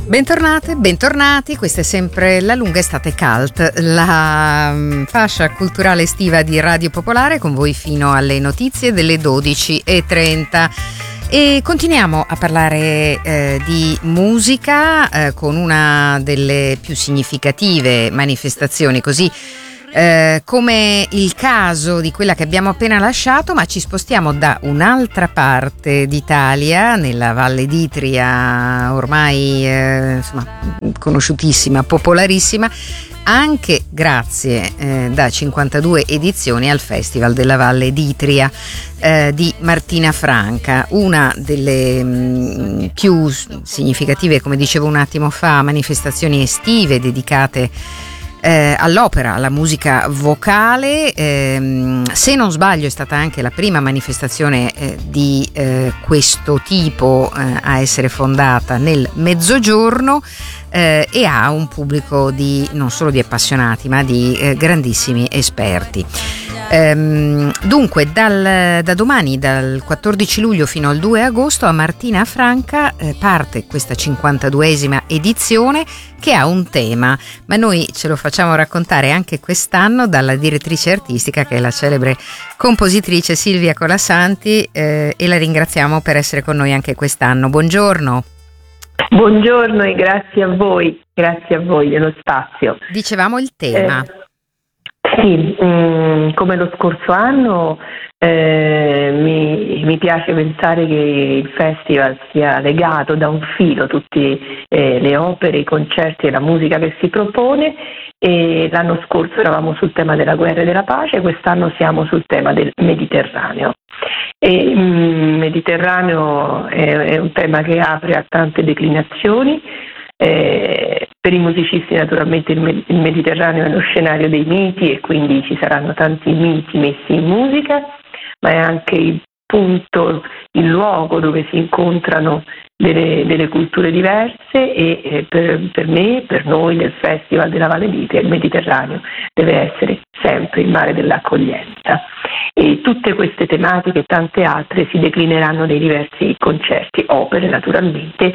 Bentornate, bentornati, questa è sempre La Lunga Estate Cult, la fascia culturale estiva di Radio Popolare, con voi fino alle notizie delle 12:30. E continuiamo a parlare di musica con una delle più significative manifestazioni, così come il caso di quella che abbiamo appena lasciato, ma ci spostiamo da un'altra parte d'Italia, nella Valle d'Itria, ormai conosciutissima, popolarissima, anche grazie da 52 edizioni al Festival della Valle d'Itria di Martina Franca, una delle più significative, come dicevo un attimo fa, manifestazioni estive dedicate all'opera, alla musica vocale. Se non sbaglio è stata anche la prima manifestazione di questo tipo a essere fondata nel Mezzogiorno, e ha un pubblico non solo di appassionati ma di grandissimi esperti. Dunque da domani, dal 14 luglio fino al 2 agosto, a Martina Franca parte questa 52esima edizione, che ha un tema, ma noi ce lo facciamo raccontare anche quest'anno dalla direttrice artistica, che è la celebre compositrice Silvia Colasanti, e la ringraziamo per essere con noi anche quest'anno. Buongiorno. Buongiorno e grazie a voi dello spazio. Dicevamo il tema. Sì, come lo scorso anno mi piace pensare che il festival sia legato da un filo tutte le opere, i concerti e la musica che si propone, e l'anno scorso eravamo sul tema della guerra e della pace, quest'anno siamo sul tema del Mediterraneo. Il Mediterraneo è un tema che apre a tante declinazioni. Per i musicisti naturalmente il Mediterraneo è lo scenario dei miti, e quindi ci saranno tanti miti messi in musica, ma è anche il punto, il luogo dove si incontrano delle culture diverse, e per me, per noi del Festival della Valle d'Itria, il Mediterraneo deve essere sempre il mare dell'accoglienza. E tutte queste tematiche e tante altre si declineranno nei diversi concerti, opere naturalmente,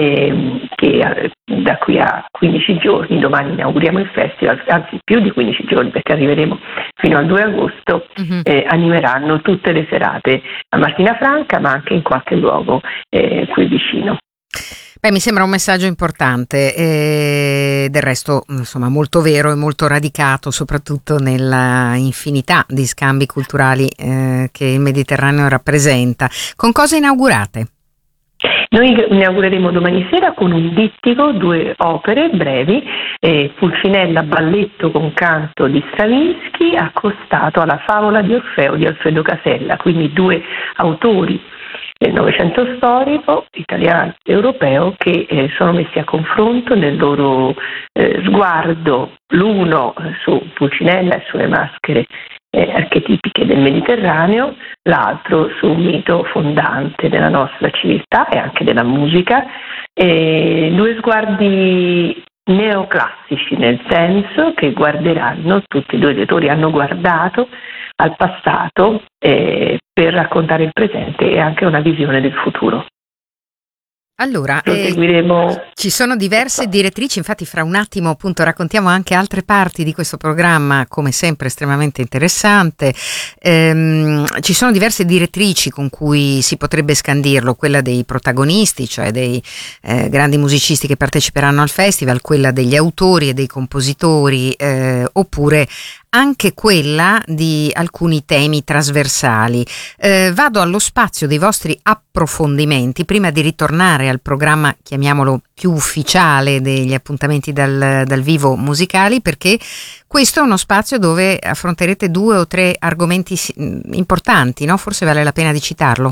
che da qui a 15 giorni, domani inauguriamo il festival, anzi più di 15 giorni perché arriveremo fino al 2 agosto, animeranno tutte le serate a Martina Franca, ma anche in qualche luogo qui vicino. Beh, mi sembra un messaggio importante, del resto insomma molto vero e molto radicato, soprattutto nella infinità di scambi culturali che il Mediterraneo rappresenta. Con cosa inaugurate? Noi inaugureremo domani sera con un dittico, 2 opere brevi, Pulcinella, balletto con canto di Stravinsky, accostato alla Favola di Orfeo di Alfredo Casella, quindi 2 autori del Novecento storico, italiano e europeo, che sono messi a confronto nel loro sguardo, l'uno su Pulcinella e sulle maschere archetipiche del Mediterraneo, l'altro su un mito fondante della nostra civiltà e anche della musica. 2 sguardi neoclassici, nel senso che guarderanno, tutti e 2 gli autori hanno guardato al passato per raccontare il presente e anche una visione del futuro. Allora, seguiremo. Ci sono diverse direttrici, infatti fra un attimo appunto raccontiamo anche altre parti di questo programma, come sempre estremamente interessante. Ci sono diverse direttrici con cui si potrebbe scandirlo, quella dei protagonisti, cioè dei grandi musicisti che parteciperanno al festival, quella degli autori e dei compositori, oppure anche quella di alcuni temi trasversali. Vado allo spazio dei vostri approfondimenti prima di ritornare al programma, chiamiamolo più ufficiale, degli appuntamenti dal vivo musicali, perché questo è uno spazio dove affronterete 2 o 3 argomenti importanti, no? Forse vale la pena di citarlo.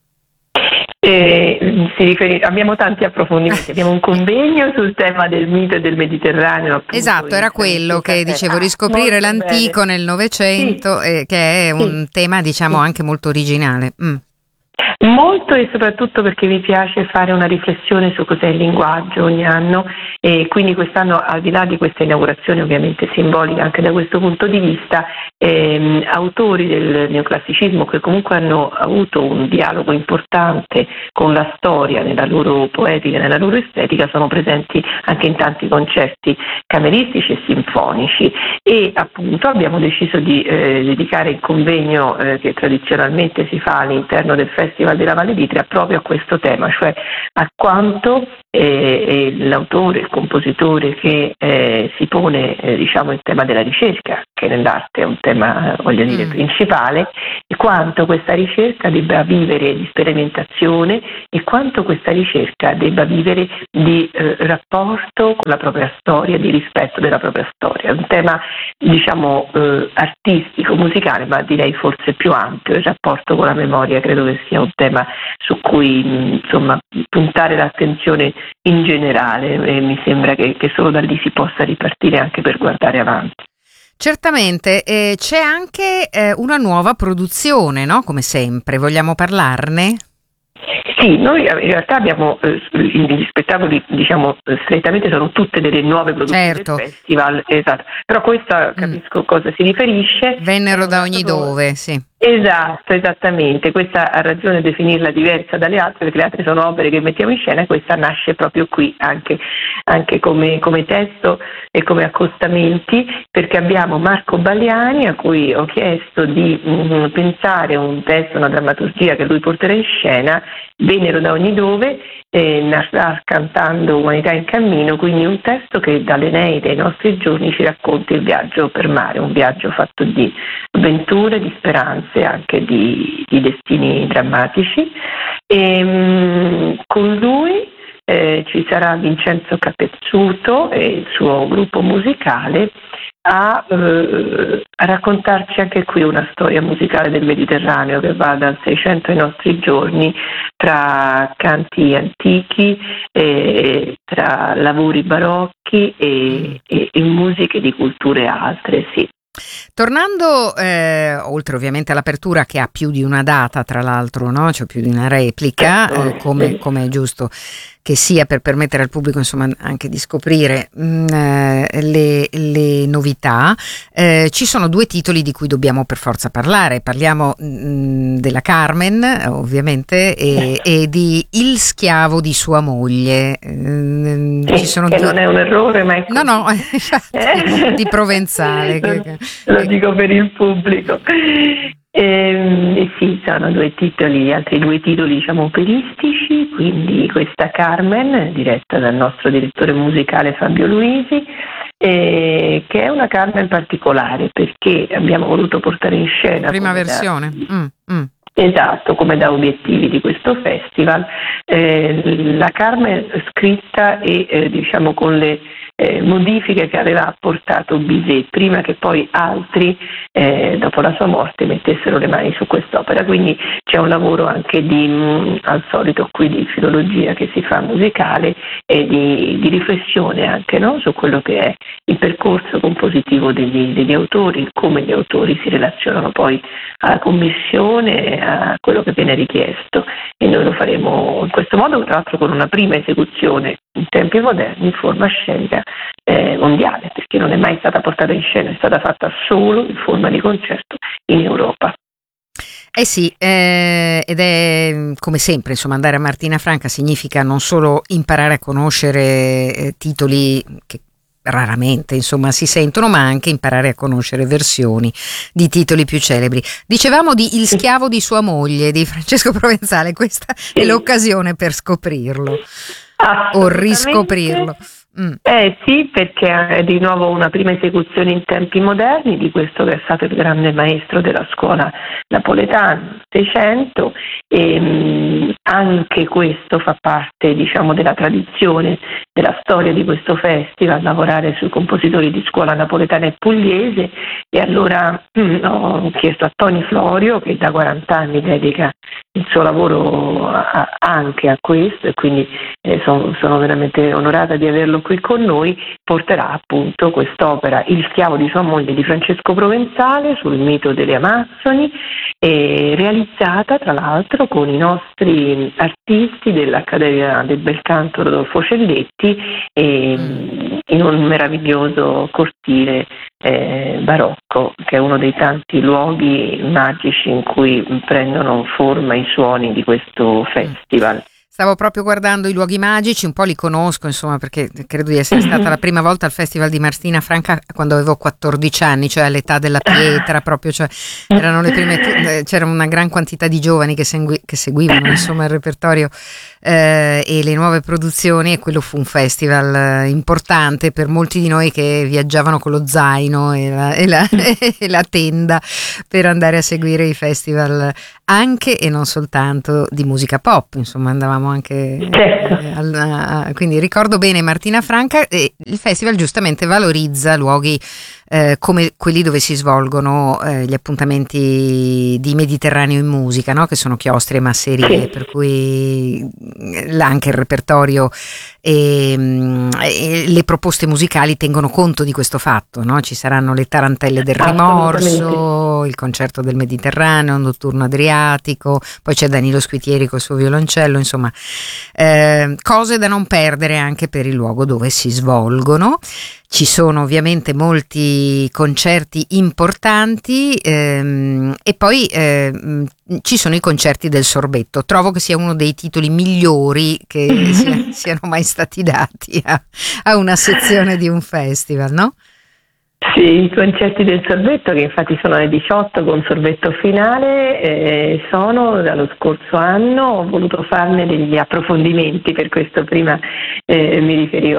Abbiamo tanti approfondimenti, abbiamo un convegno sul tema del mito e del Mediterraneo. Appunto, esatto, era quello che dicevo, riscoprire l'antico nel Novecento, che è un tema diciamo anche molto originale. Molto, e soprattutto perché mi piace fare una riflessione su cos'è il linguaggio ogni anno, e quindi quest'anno, al di là di questa inaugurazione ovviamente simbolica anche da questo punto di vista, autori del neoclassicismo che comunque hanno avuto un dialogo importante con la storia nella loro poetica, nella loro estetica, sono presenti anche in tanti concerti cameristici e sinfonici, e appunto abbiamo deciso di dedicare il convegno che tradizionalmente si fa all'interno del Festival della Valle d'Itria proprio a questo tema, cioè a quanto l'autore, il compositore che si pone diciamo il tema della ricerca, che nell'arte è un tema voglio dire principale, e quanto questa ricerca debba vivere di sperimentazione e quanto questa ricerca debba vivere di rapporto con la propria storia, di rispetto della propria storia. È un tema diciamo artistico, musicale, ma direi forse più ampio. Il rapporto con la memoria credo che sia un tema su cui insomma puntare l'attenzione in generale, e mi sembra che solo da lì si possa ripartire anche per guardare avanti. Certamente, c'è anche una nuova produzione, no? Come sempre, vogliamo parlarne? Sì, noi in realtà abbiamo gli spettacoli, diciamo, strettamente sono tutte delle nuove produzioni del festival, esatto. Però questa capisco cosa si riferisce. Vennero da ogni dove, sì. Esatto, esattamente. Questa ha ragione di definirla diversa dalle altre, perché le altre sono opere che mettiamo in scena, e questa nasce proprio qui, anche come testo e come accostamenti, perché abbiamo Marco Baliani, a cui ho chiesto di pensare un testo, una drammaturgia che lui porterà in scena. Vennero da ogni dove, narrà cantando Umanità in cammino, quindi un testo che dall'Eneide ai nostri giorni ci racconta il viaggio per mare, un viaggio fatto di avventure, di speranze, anche di destini drammatici. Con lui ci sarà Vincenzo Capezzuto e il suo gruppo musicale a raccontarci anche qui una storia musicale del Mediterraneo che va dal Seicento ai nostri giorni, tra canti antichi, tra lavori barocchi e musiche di culture altre, sì. Tornando, oltre ovviamente all'apertura che ha più di una data, tra l'altro, no? Cioè più di una replica, come è giusto che sia, per permettere al pubblico insomma anche di scoprire le novità, ci sono due titoli di cui dobbiamo per forza parlare. Parliamo della Carmen, ovviamente, e di Il schiavo di sua moglie. Ci sono che non è un errore, ma è così. No, di Provenzale. Lo dico per il pubblico. Sì, sono altri due titoli diciamo operistici, quindi questa Carmen diretta dal nostro direttore musicale Fabio Luisi, che è una Carmen particolare perché abbiamo voluto portare in scena prima versione. Esatto, come da obiettivi di questo festival, la Carmen scritta e diciamo con le modifiche che aveva apportato Bizet prima che poi altri dopo la sua morte mettessero le mani su quest'opera, quindi c'è un lavoro anche al solito qui di filologia che si fa musicale e di riflessione anche, no? Su quello che è il percorso compositivo degli autori, come gli autori si relazionano poi alla commissione, a quello che viene richiesto, e noi lo faremo in questo modo, tra l'altro con una prima esecuzione in tempi moderni, in forma scenica mondiale, perché non è mai stata portata in scena, è stata fatta solo in forma di concerto in Europa. Sì, ed è come sempre, insomma, andare a Martina Franca significa non solo imparare a conoscere titoli che raramente insomma si sentono, ma anche imparare a conoscere versioni di titoli più celebri. Dicevamo di Il schiavo di sua moglie di Francesco Provenzale, questa è l'occasione per scoprirlo o riscoprirlo. Sì, perché è di nuovo una prima esecuzione in tempi moderni di questo che è stato il grande maestro della scuola napoletana Seicento, e anche questo fa parte diciamo della tradizione, della storia di questo festival, lavorare sui compositori di scuola napoletana e pugliese, e allora ho chiesto a Toni Florio, che da 40 anni dedica il suo lavoro anche a questo, e quindi sono veramente onorata di averlo qui con noi, porterà appunto quest'opera Il schiavo di sua moglie di Francesco Provenzale sul mito delle Amazzoni, realizzata tra l'altro con i nostri artisti dell'Accademia del Belcanto Rodolfo Celletti, in un meraviglioso cortile barocco, che è uno dei tanti luoghi magici in cui prendono forma i suoni di questo festival. Stavo proprio guardando i luoghi magici, un po' li conosco, insomma, perché credo di essere stata la prima volta al Festival di Martina Franca quando avevo 14 anni, cioè all'età della pietra, proprio, cioè erano le prime, c'era una gran quantità di giovani che seguivano, insomma, il repertorio e le nuove produzioni, e quello fu un festival importante per molti di noi che viaggiavano con lo zaino e la tenda per andare a seguire i festival anche e non soltanto di musica pop, insomma andavamo anche quindi ricordo bene Martina Franca, e il festival giustamente valorizza luoghi come quelli dove si svolgono gli appuntamenti di Mediterraneo in musica, no? Che sono chiostri e masserie, per cui anche il repertorio e le proposte musicali tengono conto di questo fatto, no? Ci saranno le tarantelle del rimorso, il concerto del Mediterraneo, un notturno adriatico, poi c'è Danilo Squitieri col suo violoncello, insomma cose da non perdere anche per il luogo dove si svolgono. Ci sono ovviamente molti concerti importanti e poi ci sono i concerti del Sorbetto. Trovo che sia uno dei titoli migliori che siano mai stati dati a una sezione di un festival, no? Sì, i concerti del Sorbetto, che infatti sono alle 18 con sorbetto finale, sono dallo scorso anno. Ho voluto farne degli approfondimenti, per questo prima mi riferivo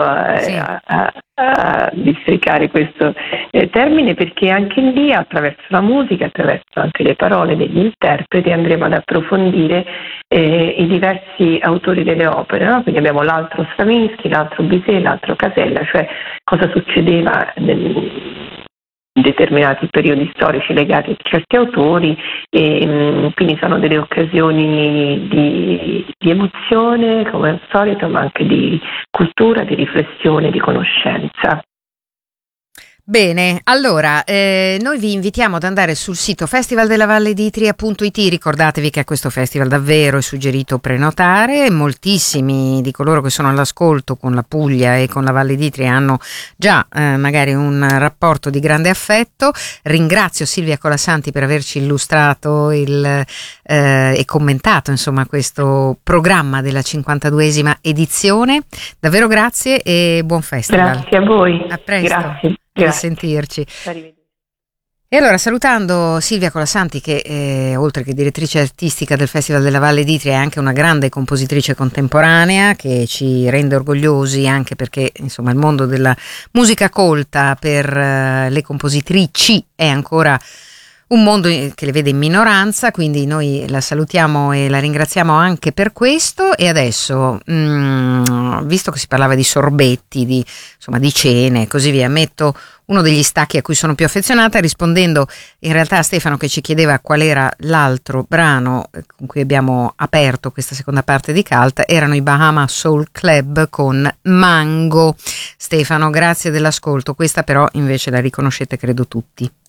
a districare questo termine, perché anche lì attraverso la musica, attraverso anche le parole degli interpreti, andremo ad approfondire i diversi autori delle opere, no? Quindi abbiamo l'altro Stravinsky, l'altro Bizet, l'altro Casella, cioè cosa succedeva in determinati periodi storici legati a certi autori, e quindi sono delle occasioni di emozione come al solito, ma anche di cultura, di riflessione, di conoscenza. Bene, allora noi vi invitiamo ad andare sul sito festivaldellavalleditria.it. Ricordatevi che a questo festival davvero è suggerito prenotare. Moltissimi di coloro che sono all'ascolto con la Puglia e con la Valle d'Itria hanno già magari un rapporto di grande affetto. Ringrazio Silvia Colasanti per averci illustrato e commentato insomma questo programma della 52esima edizione. Davvero grazie e buon festival. Grazie a voi. A presto. Grazie. A sentirci. E allora, salutando Silvia Colasanti, che oltre che direttrice artistica del Festival della Valle d'Itria è anche una grande compositrice contemporanea, che ci rende orgogliosi, anche perché insomma il mondo della musica colta per le compositrici è ancora un mondo che le vede in minoranza, quindi noi la salutiamo e la ringraziamo anche per questo. E adesso, visto che si parlava di sorbetti, di cene e così via, metto uno degli stacchi a cui sono più affezionata, rispondendo in realtà a Stefano che ci chiedeva qual era l'altro brano con cui abbiamo aperto questa seconda parte di Cult. Erano i Bahama Soul Club con Mango. Stefano, grazie dell'ascolto. Questa però invece la riconoscete credo tutti.